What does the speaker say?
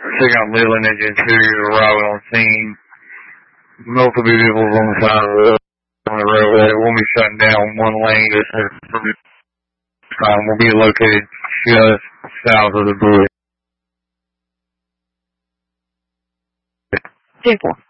SIGINT Leland Engine 2, you're arriving on scene. Multiple vehicles on the side of the roadway. We'll be shutting down one lane. We'll be located just south of the bridge. 10-4.